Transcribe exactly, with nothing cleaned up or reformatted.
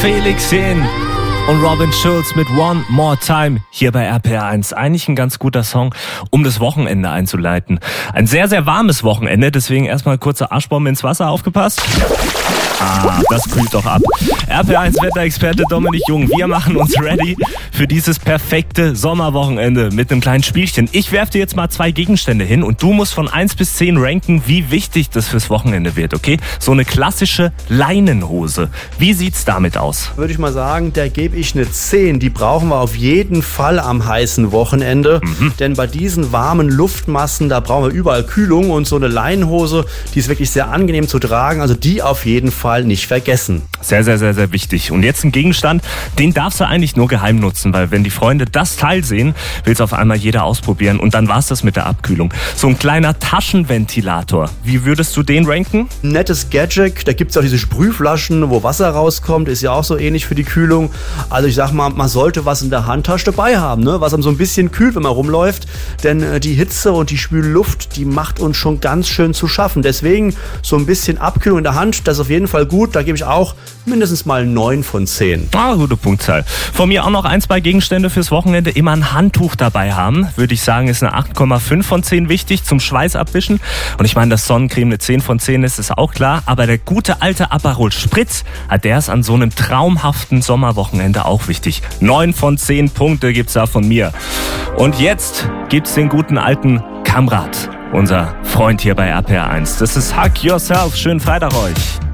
Felix Jähn und Robin Schulz mit One More Time hier bei R P R eins. Eigentlich ein ganz guter Song, um das Wochenende einzuleiten. Ein sehr, sehr warmes Wochenende, deswegen erstmal kurze Arschbombe ins Wasser, aufgepasst. Ah, das kühlt doch ab. R P R eins Wetterexperte Dominik Jung, wir machen uns ready für dieses perfekte Sommerwochenende mit einem kleinen Spielchen. Ich werfe dir jetzt mal zwei Gegenstände hin und du musst von eins bis zehn ranken, wie wichtig das fürs Wochenende wird, okay? So eine klassische Leinenhose. Wie sieht's damit aus? Würde ich mal sagen, da gebe ich eine zehn. Die brauchen wir auf jeden Fall am heißen Wochenende. Mhm. Denn bei diesen warmen Luftmassen, da brauchen wir überall Kühlung. Und so eine Leinenhose, die ist wirklich sehr angenehm zu tragen. Also die auf jeden Fall nicht vergessen. Sehr, sehr, sehr, sehr wichtig. Und jetzt ein Gegenstand, den darfst du eigentlich nur geheim nutzen, weil wenn die Freunde das Teil sehen, will es auf einmal jeder ausprobieren und dann war's das mit der Abkühlung. So ein kleiner Taschenventilator. Wie würdest du den ranken? Nettes Gadget. Da gibt es auch diese Sprühflaschen, wo Wasser rauskommt. Ist ja auch so ähnlich für die Kühlung. Also ich sag mal, man sollte was in der Handtasche dabei haben, ne? Was einem so ein bisschen kühlt, wenn man rumläuft. Denn äh, die Hitze und die schwüle Luft, die macht uns schon ganz schön zu schaffen. Deswegen so ein bisschen Abkühlung in der Hand, das ist auf jeden Fall gut. Da gebe ich auch mindestens mal neun von zehn. Ah, gute Punktzahl. Von mir auch noch ein, zwei Gegenstände fürs Wochenende. Immer ein Handtuch dabei haben. Würde ich sagen, ist eine acht Komma fünf von zehn wichtig zum Schweiß abwischen. Und ich meine, dass Sonnencreme eine zehn von zehn ist, ist auch klar. Aber der gute alte Aperol Spritz, der ist an so einem traumhaften Sommerwochenende auch wichtig. neun von zehn Punkte gibt's da von mir. Und jetzt gibt's den guten alten Kamrat, unser Freund hier bei R P R eins. Das ist Hug Yourself. Schönen Freitag euch.